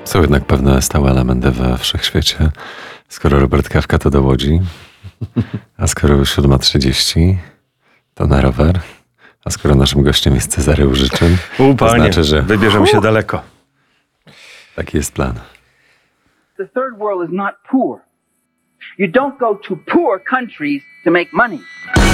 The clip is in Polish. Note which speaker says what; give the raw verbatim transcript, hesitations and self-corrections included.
Speaker 1: Są jednak pewne stałe elementy we wszechświecie. Skoro Robert Kawka, to do Łodzi, a skoro już siódma trzydzieści, to na rower, a skoro naszym gościem jest Cezary Użyczyn,
Speaker 2: U,
Speaker 1: to
Speaker 2: panie,
Speaker 1: znaczy, że
Speaker 2: wybierzemy się daleko.
Speaker 1: taki jest plan.
Speaker 3: The third world is not poor. You don't go to poor countries to make money.